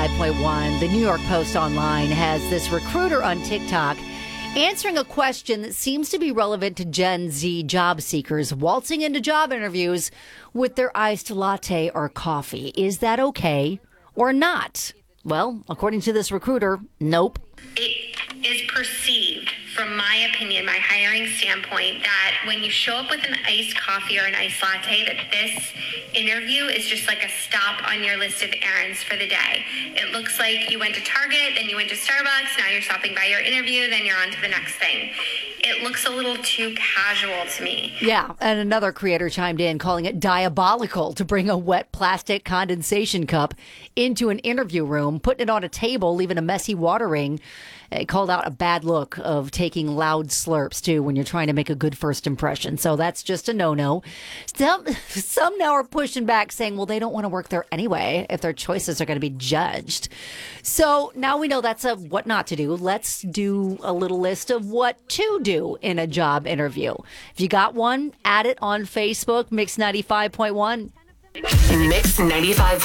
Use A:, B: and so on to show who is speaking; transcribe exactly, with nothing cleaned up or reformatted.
A: ninety-five point one. The New York Post Online has this recruiter on TikTok answering a question that seems to be relevant to Gen Z job seekers waltzing into job interviews with their iced latte or coffee. Is that okay or not? Well, according to this recruiter, nope.
B: It is perceived, from my opinion, my hiring standpoint, that when you show up with an iced coffee or an iced latte, that this interview is just like a stop on your list of errands for the day. It looks like you went to Target, then you went to Starbucks, now you're stopping by your interview, then you're on to the next thing. It looks a little too casual to me.
A: Yeah, and another creator chimed in calling it diabolical to bring a wet plastic condensation cup into an interview room, putting it on a table, leaving a messy water ring. It called out a bad look of taking loud slurps, too, when you're trying to make a good first impression. So that's just a no-no. Some, some now are pushing back, saying, well, they don't want to work there anyway if their choices are going to be judged. So now we know that's a what not to do. Let's do a little list of what to do in a job interview. If you got one, add it on Facebook, Mix ninety-five point one.
C: Mix ninety-five point one.